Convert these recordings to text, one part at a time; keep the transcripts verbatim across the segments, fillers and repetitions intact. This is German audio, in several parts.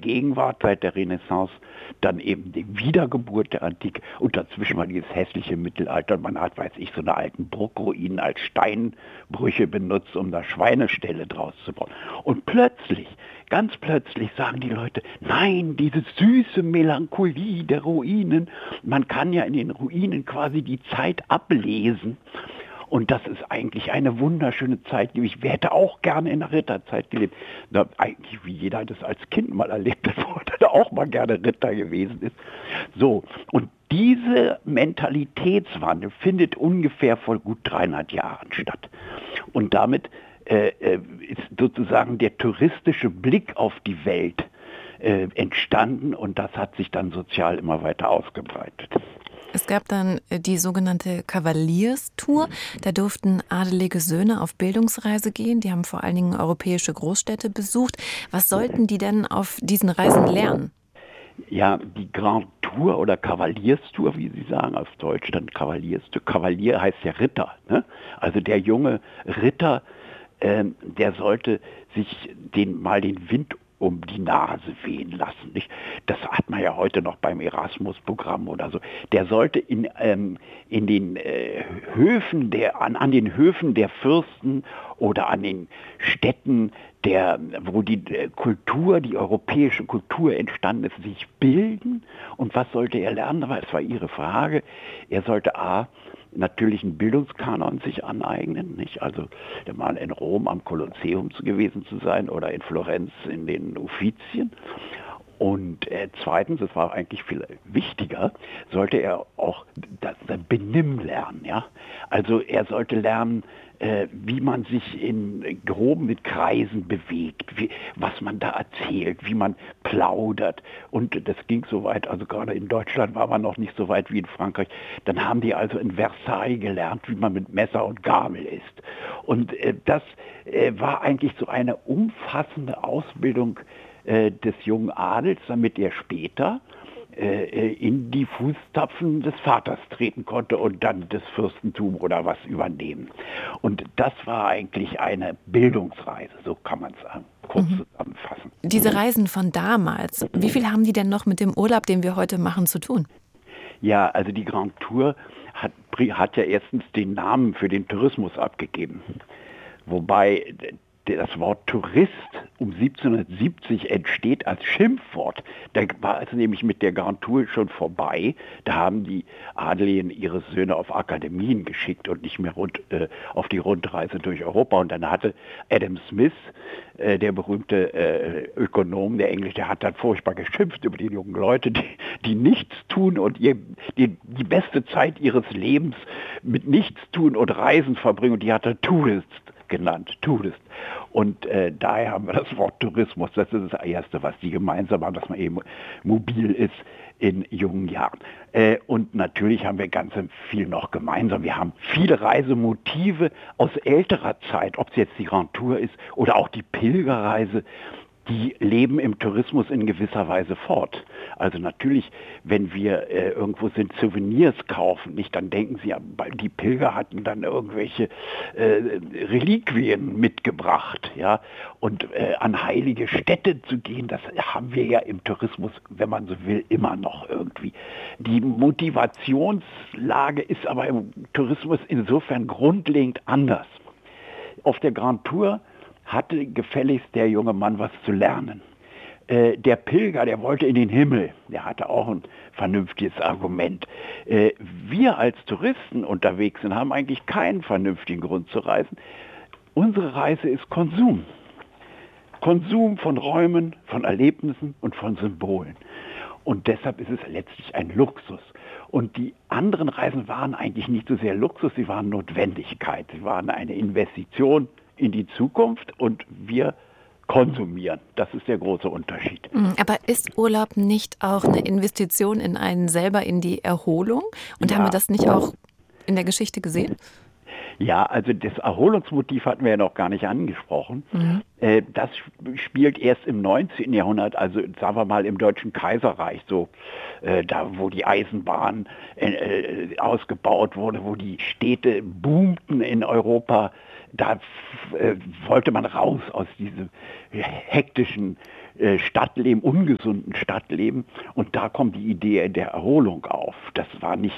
Gegenwart seit der Renaissance, dann eben die Wiedergeburt der Antike und dazwischen mal dieses hässliche Mittelalter. Man hat, weiß ich, so eine alten Burgruinen als Steinbrüche benutzt, um da Schweineställe draus zu bauen. Und plötzlich, ganz plötzlich sagen die Leute, nein, diese süße Melancholie der Ruinen, man kann ja in den Ruinen quasi die Zeit ablesen. Und das ist eigentlich eine wunderschöne Zeit. Ich hätte auch gerne in der Ritterzeit gelebt. Na, eigentlich, wie jeder das als Kind mal erlebt hat, wo er auch mal gerne Ritter gewesen ist. So, und diese Mentalitätswandel findet ungefähr vor gut dreihundert Jahren statt. Und damit äh, ist sozusagen der touristische Blick auf die Welt äh, entstanden und das hat sich dann sozial immer weiter ausgebreitet. Es gab dann die sogenannte Kavalierstour. Da durften adelige Söhne auf Bildungsreise gehen. Die haben vor allen Dingen europäische Großstädte besucht. Was sollten die denn auf diesen Reisen lernen? Ja, die Grand Tour oder Kavalierstour, wie Sie sagen, auf Deutsch dann Kavalierstour. Kavalier heißt ja Ritter, ne? Also der junge Ritter, ähm, der sollte sich den, mal den Wind um die Nase wehen lassen. Nicht? Das hat man ja heute noch beim Erasmus-Programm oder so. Der sollte in, ähm, in den äh, Höfen der, an, an den Höfen der Fürsten oder an den Städten, der, wo die äh, Kultur, die europäische Kultur entstanden ist, sich bilden. Und was sollte er lernen? Aber es war Ihre Frage. Er sollte A, natürlich einen Bildungskanon sich aneignen, nicht? Also mal in Rom am Kolosseum gewesen zu sein oder in Florenz in den Uffizien. Und äh, zweitens, das war eigentlich viel wichtiger, sollte er auch das, das Benimm lernen. Ja? Also er sollte lernen, äh, wie man sich in gehobenen Kreisen bewegt, wie, was man da erzählt, wie man plaudert. Und das ging so weit, also gerade in Deutschland war man noch nicht so weit wie in Frankreich. Dann haben die also in Versailles gelernt, wie man mit Messer und Gabel isst. Und äh, das äh, war eigentlich so eine umfassende Ausbildung des jungen Adels, damit er später äh, in die Fußstapfen des Vaters treten konnte und dann das Fürstentum oder was übernehmen. Und das war eigentlich eine Bildungsreise, so kann man es kurz mhm. zusammenfassen. Diese Reisen von damals, wie viel haben die denn noch mit dem Urlaub, den wir heute machen, zu tun? Ja, also die Grand Tour hat, hat ja erstens den Namen für den Tourismus abgegeben. Wobei das Wort Tourist um siebzehnhundertsiebzig entsteht als Schimpfwort. Da war es nämlich mit der Grand Tour schon vorbei. Da haben die Adeligen ihre Söhne auf Akademien geschickt und nicht mehr rund, äh, auf die Rundreise durch Europa. Und dann hatte Adam Smith, äh, der berühmte äh, Ökonom, der Englisch, der hat dann furchtbar geschimpft über die jungen Leute, die, die nichts tun und ihr, die, die beste Zeit ihres Lebens mit nichts tun und Reisen verbringen. Und die hat er Tourist genannt, Tourist. Und äh, daher haben wir das Wort Tourismus. Das ist das Erste, was die gemeinsam haben, dass man eben mobil ist in jungen Jahren. Äh, und natürlich haben wir ganz viel noch gemeinsam. Wir haben viele Reisemotive aus älterer Zeit, ob es jetzt die Grand Tour ist oder auch die Pilgerreise, die leben im Tourismus in gewisser Weise fort. Also natürlich, wenn wir äh, irgendwo sind, Souvenirs kaufen, nicht, dann denken Sie, ja, die Pilger hatten dann irgendwelche äh, Reliquien mitgebracht, ja, und äh, an heilige Städte zu gehen, das haben wir ja im Tourismus, wenn man so will, immer noch irgendwie. Die Motivationslage ist aber im Tourismus insofern grundlegend anders. Auf der Grand Tour hatte gefälligst der junge Mann was zu lernen. Äh, der Pilger, der wollte in den Himmel, der hatte auch ein vernünftiges Argument. Äh, wir als Touristen unterwegs sind, haben eigentlich keinen vernünftigen Grund zu reisen. Unsere Reise ist Konsum. Konsum von Räumen, von Erlebnissen und von Symbolen. Und deshalb ist es letztlich ein Luxus. Und die anderen Reisen waren eigentlich nicht so sehr Luxus, sie waren Notwendigkeit. Sie waren eine Investition in die Zukunft und wir konsumieren. Das ist der große Unterschied. Aber ist Urlaub nicht auch eine Investition in einen selber, in die Erholung? Und ja. Haben wir das nicht auch in der Geschichte gesehen? Ja, also das Erholungsmotiv hatten wir ja noch gar nicht angesprochen. Mhm. Äh, das spielt erst im neunzehnten Jahrhundert, also sagen wir mal im Deutschen Kaiserreich, so äh, da wo die Eisenbahn äh, ausgebaut wurde, wo die Städte boomten in Europa. Da äh, wollte man raus aus diesem hektischen Stadtleben, ungesunden Stadtleben. Und da kommt die Idee der Erholung auf. Das war nicht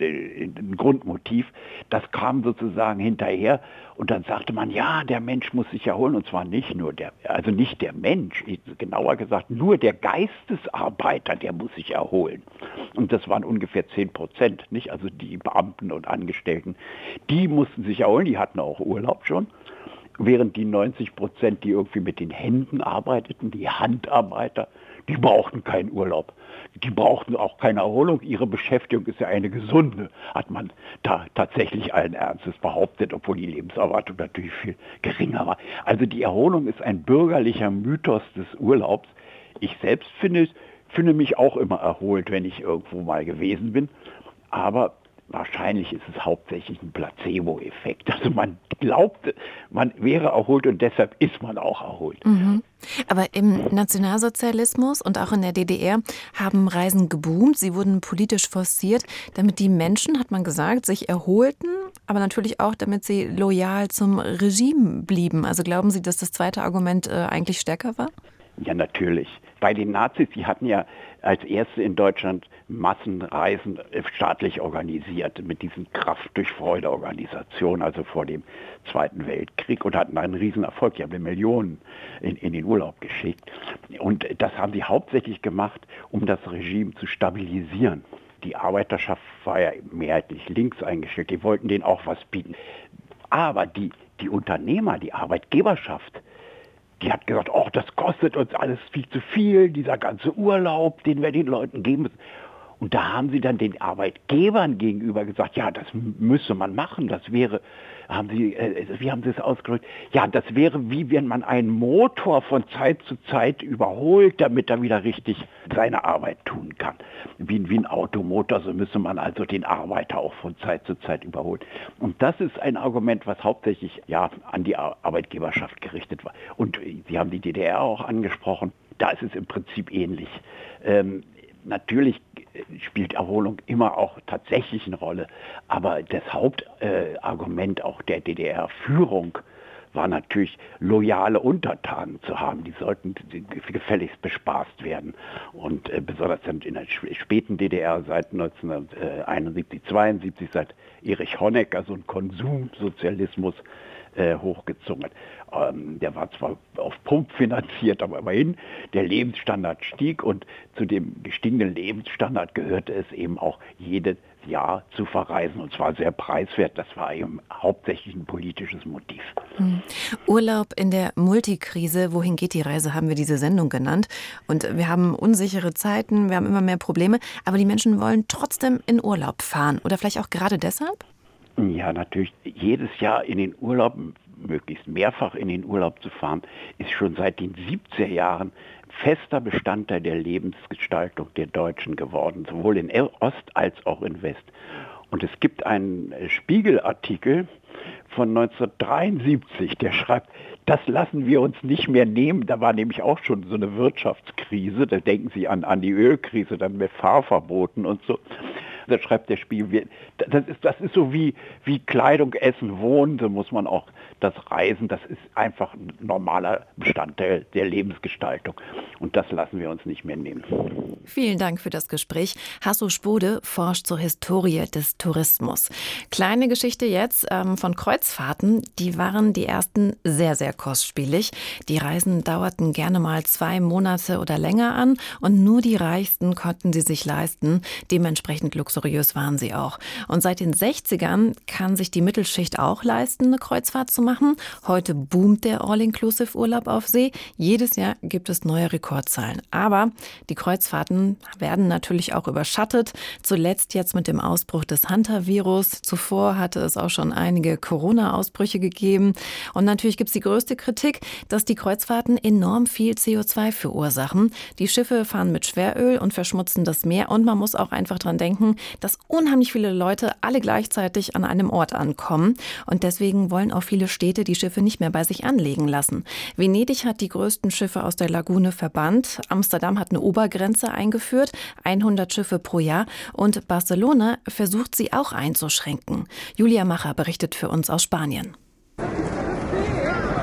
ein Grundmotiv. Das kam sozusagen hinterher. Und dann sagte man, ja, der Mensch muss sich erholen. Und zwar nicht nur der, also nicht der Mensch, genauer gesagt, nur der Geistesarbeiter, der muss sich erholen. Und das waren ungefähr zehn Prozent, nicht? Also die Beamten und Angestellten, die mussten sich erholen, die hatten auch Urlaub schon. Während die neunzig Prozent, die irgendwie mit den Händen arbeiteten, die Handarbeiter, die brauchten keinen Urlaub. Die brauchten auch keine Erholung. Ihre Beschäftigung ist ja eine gesunde, hat man da tatsächlich allen Ernstes behauptet, obwohl die Lebenserwartung natürlich viel geringer war. Also die Erholung ist ein bürgerlicher Mythos des Urlaubs. Ich selbst finde, finde mich auch immer erholt, wenn ich irgendwo mal gewesen bin. Aber wahrscheinlich ist es hauptsächlich ein Placebo-Effekt. Also man glaubte, man wäre erholt und deshalb ist man auch erholt. Mhm. Aber im Nationalsozialismus und auch in der D D R haben Reisen geboomt. Sie wurden politisch forciert, damit die Menschen, hat man gesagt, sich erholten, aber natürlich auch, damit sie loyal zum Regime blieben. Also glauben Sie, dass das zweite Argument äh, eigentlich stärker war? Ja, natürlich. Bei den Nazis, die hatten ja als erste in Deutschland Massenreisen staatlich organisiert mit diesen Kraft durch Freude Organisationen, also vor dem Zweiten Weltkrieg, und hatten einen Riesenerfolg. Die haben Millionen in, in den Urlaub geschickt. Und das haben sie hauptsächlich gemacht, um das Regime zu stabilisieren. Die Arbeiterschaft war ja mehrheitlich links eingestellt, die wollten denen auch was bieten. Aber die, die Unternehmer, die Arbeitgeberschaft, die hat gesagt, oh, das kostet uns alles viel zu viel, dieser ganze Urlaub, den wir den Leuten geben müssen. Und da haben sie dann den Arbeitgebern gegenüber gesagt, ja, das müsse man machen, das wäre, haben sie, äh, wie haben sie es ausgedrückt? Ja, das wäre wie wenn man einen Motor von Zeit zu Zeit überholt, damit er wieder richtig seine Arbeit tun kann. Wie, wie ein Automotor, so müsse man also den Arbeiter auch von Zeit zu Zeit überholen. Und das ist ein Argument, was hauptsächlich ja an die Arbeitgeberschaft gerichtet war. Und Sie haben die D D R auch angesprochen, da ist es im Prinzip ähnlich. Ähm, Natürlich spielt Erholung immer auch tatsächlich eine Rolle, aber das Hauptargument äh, auch der D D R-Führung war natürlich, loyale Untertanen zu haben. Die sollten gefälligst bespaßt werden. Und äh, besonders in der späten D D R seit neunzehnhunderteinundsiebzig, zweiundsiebzig, seit Erich Honecker, so ein Konsumsozialismus äh, hochgezogen hat. Ähm, der war zwar auf Pump finanziert, aber immerhin, der Lebensstandard stieg, und zu dem gestiegenen Lebensstandard gehörte es eben auch, jedes Jahr zu verreisen, und zwar sehr preiswert. Das war eben hauptsächlich ein politisches Motiv. Hm. Urlaub in der Multikrise, wohin geht die Reise, haben wir diese Sendung genannt. Und wir haben unsichere Zeiten, wir haben immer mehr Probleme, aber die Menschen wollen trotzdem in Urlaub fahren. Oder vielleicht auch gerade deshalb? Ja, natürlich. Jedes Jahr in den Urlaub, möglichst mehrfach in den Urlaub zu fahren, ist schon seit den siebziger Jahren fester Bestandteil der Lebensgestaltung der Deutschen geworden, sowohl in Ost als auch in West. Und es gibt einen Spiegelartikel von neunzehnhundertdreiundsiebzig, der schreibt, das lassen wir uns nicht mehr nehmen. Da war nämlich auch schon so eine Wirtschaftskrise, da denken Sie an, an die Ölkrise, dann mit Fahrverboten und so. Da schreibt der Spiegel, das ist, das ist so wie, wie Kleidung, Essen, Wohnen, so muss man auch das Reisen, das ist einfach ein normaler Bestandteil der Lebensgestaltung. Und das lassen wir uns nicht mehr nehmen. Vielen Dank für das Gespräch. Hasso Spode forscht zur Historie des Tourismus. Kleine Geschichte jetzt ähm, von Kreuzfahrten. Die waren die ersten sehr, sehr kostspielig. Die Reisen dauerten gerne mal zwei Monate oder länger an und nur die Reichsten konnten sie sich leisten. Dementsprechend luxuriös waren sie auch. Und seit den sechzigern kann sich die Mittelschicht auch leisten, eine Kreuzfahrt zu machen. Heute boomt der All-Inclusive-Urlaub auf See. Jedes Jahr gibt es neue Rekordzahlen. Aber die Kreuzfahrten werden natürlich auch überschattet. Zuletzt jetzt mit dem Ausbruch des Hantavirus. Zuvor hatte es auch schon einige Corona-Ausbrüche gegeben. Und natürlich gibt es die größte Kritik, dass die Kreuzfahrten enorm viel C O zwei verursachen. Die Schiffe fahren mit Schweröl und verschmutzen das Meer. Und man muss auch einfach dran denken, dass unheimlich viele Leute alle gleichzeitig an einem Ort ankommen. Und deswegen wollen auch viele Städte die Schiffe nicht mehr bei sich anlegen lassen. Venedig hat die größten Schiffe aus der Lagune verbannt. Amsterdam hat eine Obergrenze eingeführt, hundert Schiffe pro Jahr. Und Barcelona versucht sie auch einzuschränken. Julia Macher berichtet für uns aus Spanien.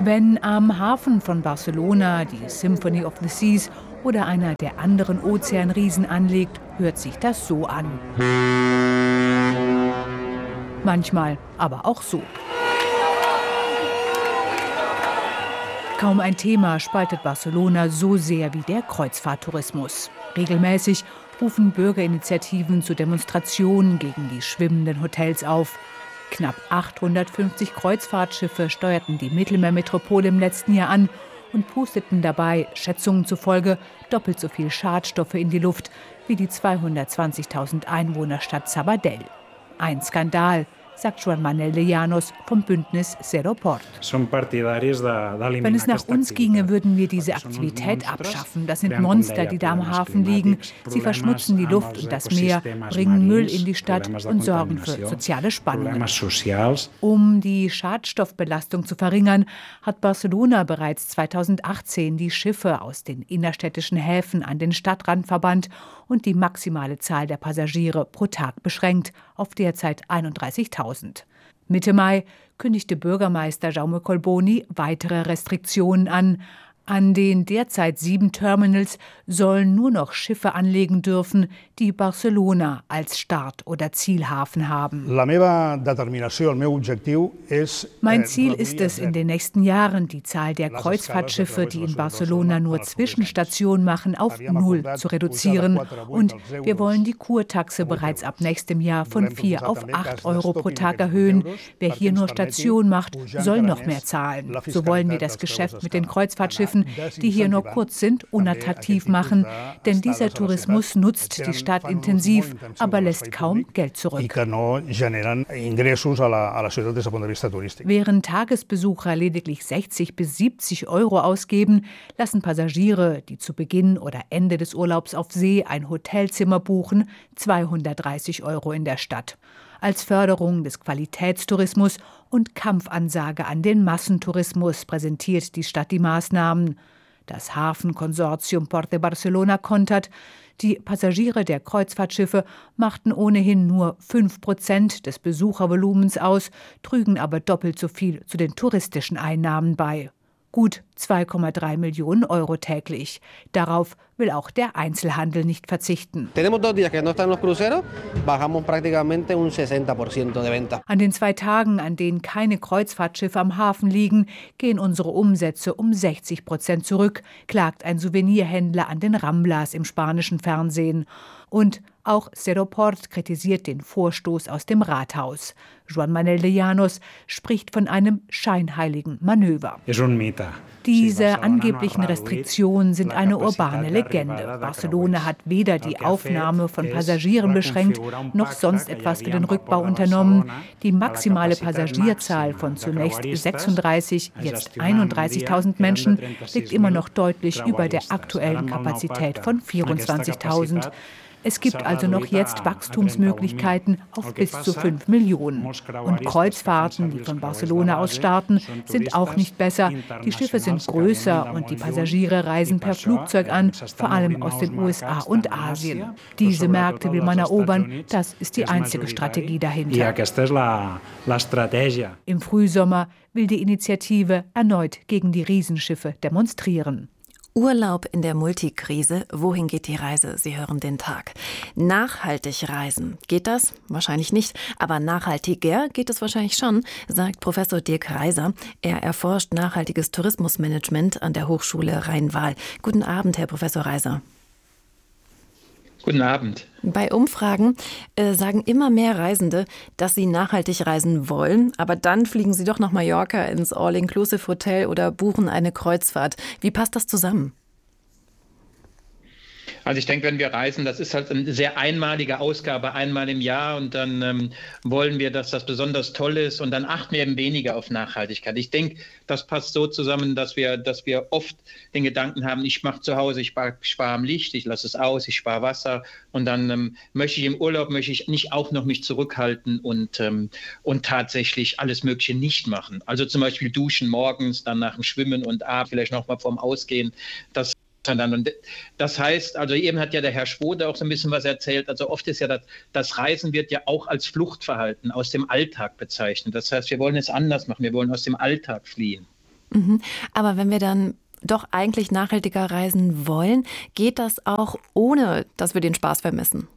Wenn am Hafen von Barcelona die Symphony of the Seas oder einer der anderen Ozeanriesen anlegt, hört sich das so an. Manchmal aber auch so. Kaum ein Thema spaltet Barcelona so sehr wie der Kreuzfahrttourismus. Regelmäßig rufen Bürgerinitiativen zu Demonstrationen gegen die schwimmenden Hotels auf. Knapp achthundertfünfzig Kreuzfahrtschiffe steuerten die Mittelmeermetropole im letzten Jahr an und pusteten dabei, Schätzungen zufolge, doppelt so viel Schadstoffe in die Luft wie die zweihundertzwanzigtausend Einwohnerstadt Sabadell. Ein Skandal, sagt Joan Manuel de Llanos vom Bündnis Zero Port. Wenn es nach uns ginge, würden wir diese Aktivität abschaffen. Das sind Monster, die da am Hafen liegen. Sie verschmutzen die Luft und das Meer, bringen Müll in die Stadt und sorgen für soziale Spannungen. Um die Schadstoffbelastung zu verringern, hat Barcelona bereits zweitausendachtzehn die Schiffe aus den innerstädtischen Häfen an den Stadtrand verbannt und die maximale Zahl der Passagiere pro Tag beschränkt auf derzeit einunddreißigtausend. Mitte Mai kündigte Bürgermeister Jaume Collboni weitere Restriktionen an. An den derzeit sieben Terminals sollen nur noch Schiffe anlegen dürfen, die Barcelona als Start- oder Zielhafen haben. Mein Ziel ist es, in den nächsten Jahren die Zahl der Kreuzfahrtschiffe, die in Barcelona nur Zwischenstationen machen, auf null zu reduzieren. Und wir wollen die Kurtaxe bereits ab nächstem Jahr von vier auf acht Euro pro Tag erhöhen. Wer hier nur Station macht, soll noch mehr zahlen. So wollen wir das Geschäft mit den Kreuzfahrtschiffen, die hier nur kurz sind, unattraktiv machen. Denn dieser Tourismus nutzt die Stadt intensiv, aber lässt kaum Geld zurück. Während Tagesbesucher lediglich sechzig bis siebzig Euro ausgeben, lassen Passagiere, die zu Beginn oder Ende des Urlaubs auf See ein Hotelzimmer buchen, zweihundertdreißig Euro in der Stadt. Als Förderung des Qualitätstourismus und Kampfansage an den Massentourismus präsentiert die Stadt die Maßnahmen. Das Hafenkonsortium Port de Barcelona kontert, die Passagiere der Kreuzfahrtschiffe machten ohnehin nur fünf Prozent des Besuchervolumens aus, trügen aber doppelt so viel zu den touristischen Einnahmen bei. Gut zwei Komma drei Millionen Euro täglich. Darauf will auch der Einzelhandel nicht verzichten. An den zwei Tagen, an denen keine Kreuzfahrtschiffe am Hafen liegen, gehen unsere Umsätze um sechzig Prozent zurück, klagt ein Souvenirhändler an den Ramblas im spanischen Fernsehen. Und auch Zero Port kritisiert den Vorstoß aus dem Rathaus. Joan Manuel de Llanos spricht von einem scheinheiligen Manöver. Diese angeblichen Restriktionen sind eine urbane Legende. Barcelona hat weder die Aufnahme von Passagieren beschränkt, noch sonst etwas für den Rückbau unternommen. Die maximale Passagierzahl von zunächst sechsunddreißig, jetzt einunddreißigtausend Menschen liegt immer noch deutlich über der aktuellen Kapazität von vierundzwanzigtausend. Es gibt also noch jetzt Wachstumsmöglichkeiten auf bis zu fünf Millionen. Und Kreuzfahrten, die von Barcelona aus starten, sind auch nicht besser. Die Schiffe sind größer und die Passagiere reisen per Flugzeug an, vor allem aus den U S A und Asien. Diese Märkte will man erobern, das ist die einzige Strategie dahinter. Im Frühsommer will die Initiative erneut gegen die Riesenschiffe demonstrieren. Urlaub in der Multikrise. Wohin geht die Reise? Sie hören den Tag. Nachhaltig reisen. Geht das? Wahrscheinlich nicht. Aber nachhaltiger geht es wahrscheinlich schon, sagt Professor Dirk Reiser. Er erforscht nachhaltiges Tourismusmanagement an der Hochschule Rhein-Waal. Guten Abend, Herr Professor Reiser. Guten Abend. Bei Umfragen äh, sagen immer mehr Reisende, dass sie nachhaltig reisen wollen. Aber dann fliegen sie doch nach Mallorca ins All-Inclusive-Hotel oder buchen eine Kreuzfahrt. Wie passt das zusammen? Also ich denke, wenn wir reisen, das ist halt eine sehr einmalige Ausgabe, einmal im Jahr. Und dann ähm, wollen wir, dass das besonders toll ist. Und dann achten wir eben weniger auf Nachhaltigkeit. Ich denke, das passt so zusammen, dass wir, dass wir oft den Gedanken haben, ich mache zu Hause, ich spare spar am Licht, ich lasse es aus, ich spare Wasser. Und dann ähm, möchte ich im Urlaub, möchte ich nicht auch noch mich zurückhalten und, ähm, und tatsächlich alles Mögliche nicht machen. Also zum Beispiel duschen morgens, dann nach dem Schwimmen und abends vielleicht noch mal vorm Ausgehen. Das Und das heißt, also eben hat ja der Herr Schwode auch so ein bisschen was erzählt, also oft ist ja das, das Reisen wird ja auch als Fluchtverhalten aus dem Alltag bezeichnet. Das heißt, wir wollen es anders machen, wir wollen aus dem Alltag fliehen. Mhm. Aber wenn wir dann doch eigentlich nachhaltiger reisen wollen, geht das auch ohne, dass wir den Spaß vermissen?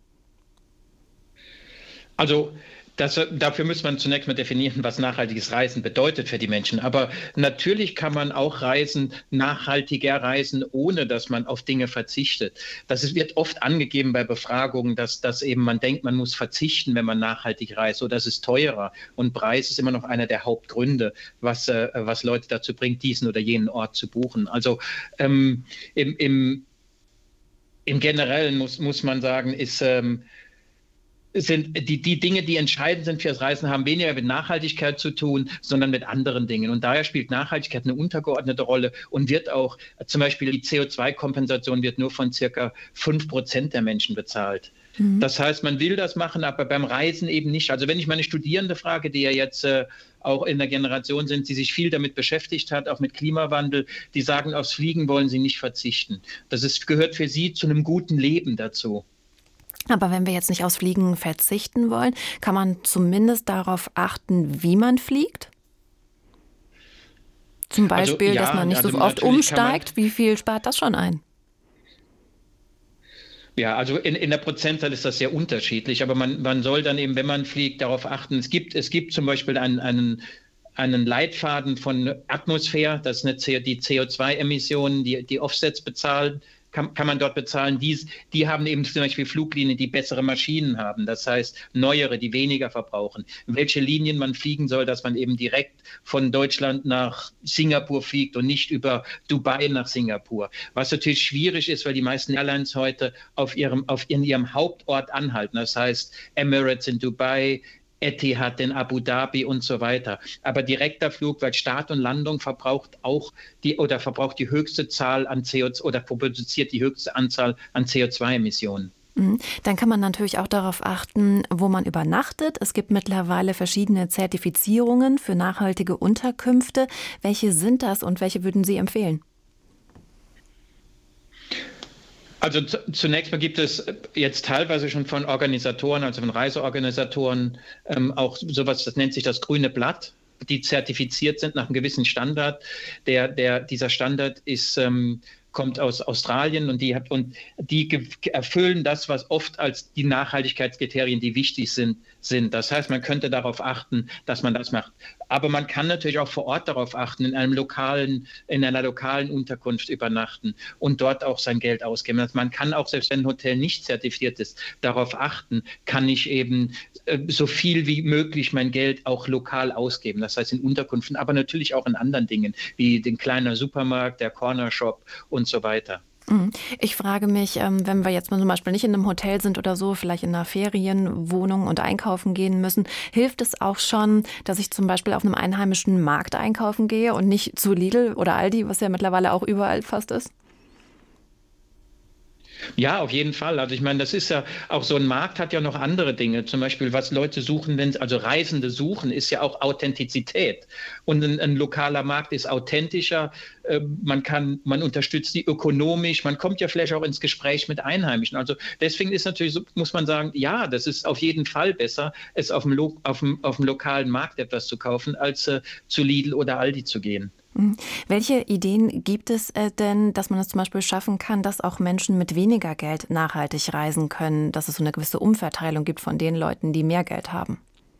Also das, dafür muss man zunächst mal definieren, was nachhaltiges Reisen bedeutet für die Menschen. Aber natürlich kann man auch reisen, nachhaltiger reisen, ohne dass man auf Dinge verzichtet. Das ist, wird oft angegeben bei Befragungen, dass, dass eben man denkt, man muss verzichten, wenn man nachhaltig reist, oder das ist teurer. Und Preis ist immer noch einer der Hauptgründe, was, äh, was Leute dazu bringt, diesen oder jenen Ort zu buchen. Also ähm, im, im, im Generellen muss, muss man sagen, ist... Ähm, sind die, die Dinge, die entscheidend sind fürs Reisen, haben weniger mit Nachhaltigkeit zu tun, sondern mit anderen Dingen. Und daher spielt Nachhaltigkeit eine untergeordnete Rolle und wird auch, zum Beispiel die C O zwei Kompensation wird nur von circa fünf Prozent der Menschen bezahlt. Mhm. Das heißt, man will das machen, aber beim Reisen eben nicht. Also wenn ich meine Studierende frage, die ja jetzt äh, auch in der Generation sind, die sich viel damit beschäftigt hat, auch mit Klimawandel, die sagen, aufs Fliegen wollen sie nicht verzichten. Das ist, gehört für sie zu einem guten Leben dazu. Aber wenn wir jetzt nicht aufs Fliegen verzichten wollen, kann man zumindest darauf achten, wie man fliegt? Zum Beispiel, also, ja, dass man nicht also so oft umsteigt. Wie viel spart das schon ein? Ja, also in, in der Prozentzahl ist das sehr unterschiedlich. Aber man, man soll dann eben, wenn man fliegt, darauf achten. Es gibt, es gibt zum Beispiel einen, einen, einen Leitfaden von Atmosphäre, das ist eine, die C O zwei Emissionen, die, die Offsets bezahlen. Kann, kann man dort bezahlen. Die, die haben eben zum Beispiel Fluglinien, die bessere Maschinen haben. Das heißt, neuere, die weniger verbrauchen. Welche Linien man fliegen soll, dass man eben direkt von Deutschland nach Singapur fliegt und nicht über Dubai nach Singapur. Was natürlich schwierig ist, weil die meisten Airlines heute auf ihrem, auf, in ihrem Hauptort anhalten. Das heißt, Emirates in Dubai, Etihad in Abu Dhabi und so weiter. Aber direkter Flug, weil Start und Landung verbraucht auch die oder verbraucht die höchste Zahl an C O zwei oder produziert die höchste Anzahl an C O zwei Emissionen. Dann kann man natürlich auch darauf achten, wo man übernachtet. Es gibt mittlerweile verschiedene Zertifizierungen für nachhaltige Unterkünfte. Welche sind das und welche würden Sie empfehlen? Also zunächst mal gibt es jetzt teilweise schon von Organisatoren, also von Reiseorganisatoren, ähm, auch sowas, das nennt sich das grüne Blatt, die zertifiziert sind nach einem gewissen Standard. Der, der, dieser Standard ist, ähm, kommt aus Australien und die, hat, und die ge- erfüllen das, was oft als die Nachhaltigkeitskriterien, die wichtig sind, sind. Das heißt, man könnte darauf achten, dass man das macht. Aber man kann natürlich auch vor Ort darauf achten, in einem lokalen, in einer lokalen Unterkunft übernachten und dort auch sein Geld ausgeben. Also man kann auch, selbst wenn ein Hotel nicht zertifiziert ist, darauf achten, kann ich eben äh, so viel wie möglich mein Geld auch lokal ausgeben. Das heißt in Unterkünften, aber natürlich auch in anderen Dingen, wie den kleinen Supermarkt, der Cornershop und so weiter. Ich frage mich, wenn wir jetzt mal zum Beispiel nicht in einem Hotel sind oder so, vielleicht in einer Ferienwohnung und einkaufen gehen müssen, hilft es auch schon, dass ich zum Beispiel auf einem einheimischen Markt einkaufen gehe und nicht zu Lidl oder Aldi, was ja mittlerweile auch überall fast ist? Ja, auf jeden Fall. Also ich meine, das ist ja auch so ein Markt hat ja noch andere Dinge. Zum Beispiel, was Leute suchen, wenn also Reisende suchen, ist ja auch Authentizität. Und ein, ein lokaler Markt ist authentischer. Äh, man kann, man unterstützt die ökonomisch. Man kommt ja vielleicht auch ins Gespräch mit Einheimischen. Also deswegen ist natürlich so, muss man sagen, ja, das ist auf jeden Fall besser, es auf dem, Lo- auf dem, auf dem lokalen Markt etwas zu kaufen, als äh, zu Lidl oder Aldi zu gehen. Welche Ideen gibt es äh, denn, dass man es zum Beispiel schaffen kann, dass auch Menschen mit weniger Geld nachhaltig reisen können, dass es so eine gewisse Umverteilung gibt von den Leuten, die mehr Geld haben?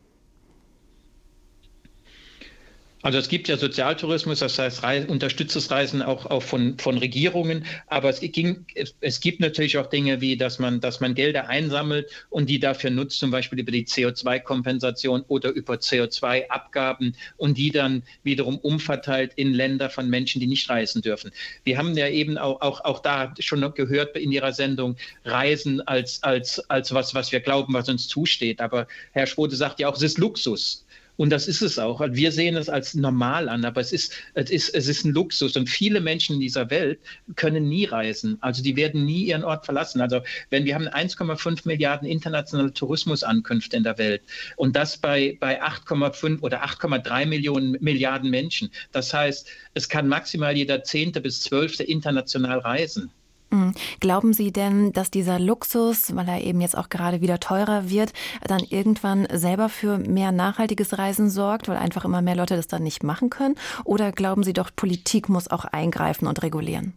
Also es gibt ja Sozialtourismus, das heißt Reisen, unterstütztes Reisen auch, auch von, von Regierungen, aber es, ging, es, es gibt natürlich auch Dinge wie, dass man, dass man Gelder einsammelt und die dafür nutzt, zum Beispiel über die C O zwei Kompensation oder über C O zwei Abgaben und die dann wiederum umverteilt in Länder von Menschen, die nicht reisen dürfen. Wir haben ja eben auch, auch, auch da schon noch gehört in Ihrer Sendung, Reisen als, als, als was, was wir glauben, was uns zusteht. Aber Herr Schrote sagt ja auch, es ist Luxus. Und das ist es auch. Wir sehen es als normal an, aber es ist, es ist, es ist ein Luxus. Und viele Menschen in dieser Welt können nie reisen. Also die werden nie ihren Ort verlassen. Also wenn wir haben eins Komma fünf Milliarden internationale Tourismusankünfte in der Welt und das bei, bei acht Komma fünf oder acht Komma drei Millionen Milliarden Menschen. Das heißt, es kann maximal jeder Zehnte bis Zwölfte international reisen. Glauben Sie denn, dass dieser Luxus, weil er eben jetzt auch gerade wieder teurer wird, dann irgendwann selber für mehr nachhaltiges Reisen sorgt, weil einfach immer mehr Leute das dann nicht machen können? Oder glauben Sie doch, Politik muss auch eingreifen und regulieren?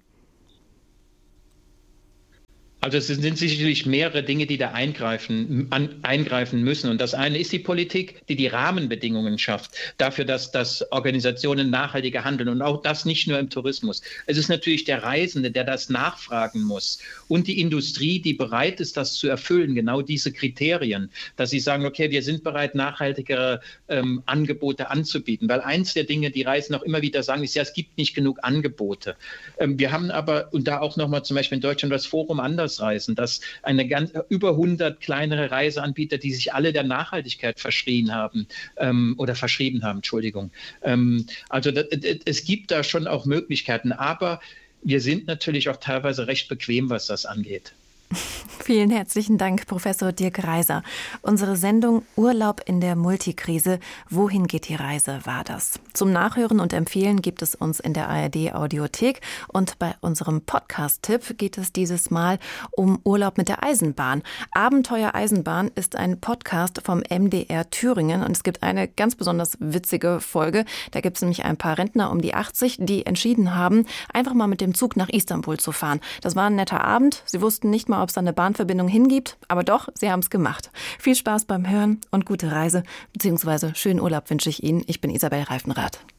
Also es sind sicherlich mehrere Dinge, die da eingreifen, an, eingreifen müssen. Und das eine ist die Politik, die die Rahmenbedingungen schafft, dafür, dass, dass Organisationen nachhaltiger handeln. Und auch das nicht nur im Tourismus. Es ist natürlich der Reisende, der das nachfragen muss. Und die Industrie, die bereit ist, das zu erfüllen, genau diese Kriterien. Dass sie sagen, okay, wir sind bereit, nachhaltigere ähm, Angebote anzubieten. Weil eins der Dinge, die Reisenden auch immer wieder sagen, ist ja, es gibt nicht genug Angebote. Ähm, wir haben aber, und da auch nochmal zum Beispiel in Deutschland das Forum anders Reisen, dass eine ganz, über hundert kleinere Reiseanbieter, die sich alle der Nachhaltigkeit verschrien haben ähm, oder verschrieben haben, Entschuldigung. Ähm, also das, es gibt da schon auch Möglichkeiten, aber wir sind natürlich auch teilweise recht bequem, was das angeht. Vielen herzlichen Dank, Professor Dirk Reiser. Unsere Sendung Urlaub in der Multikrise. Wohin geht die Reise, war das? Zum Nachhören und Empfehlen gibt es uns in der A R D-Audiothek. Und bei unserem Podcast-Tipp geht es dieses Mal um Urlaub mit der Eisenbahn. Abenteuer Eisenbahn ist ein Podcast vom M D R Thüringen. Und es gibt eine ganz besonders witzige Folge. Da gibt es nämlich ein paar Rentner um die achtzig, die entschieden haben, einfach mal mit dem Zug nach Istanbul zu fahren. Das war ein netter Abend. Sie wussten nicht mal, ob es da eine Bahnverbindung hingibt, aber doch, sie haben es gemacht. Viel Spaß beim Hören und gute Reise, beziehungsweise schönen Urlaub wünsche ich Ihnen. Ich bin Isabel Reifenrath.